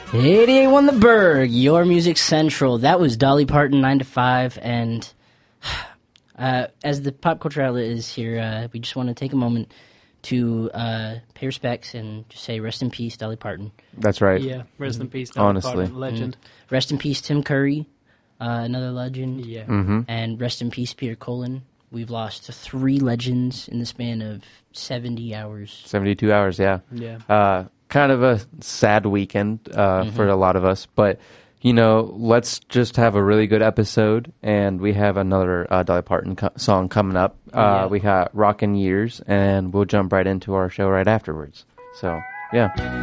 88.1 The Berg, your music central. That was Dolly Parton, 9 to 5, and as the pop culture outlet is here, we just want to take a moment to pay respects and just say rest in peace, Dolly Parton. That's right. Yeah, rest in peace, Dolly Parton, legend. Rest in peace, Tim Curry, another legend. Yeah. And rest in peace, Peter Cullen. We've lost 3 legends in the span of 70 hours. 72 hours, yeah. Yeah. Kind of a sad weekend for a lot of us, but let's just have a really good episode, and we have another Dolly Parton song coming up. We got Rockin' Years, and we'll jump right into our show right afterwards. So, yeah.